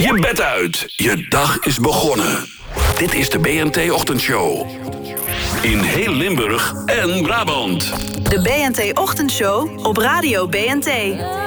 Je bed uit. Je dag is begonnen. Dit is de BNT-ochtendshow. In heel Limburg en Brabant. De BNT-ochtendshow op Radio BNT.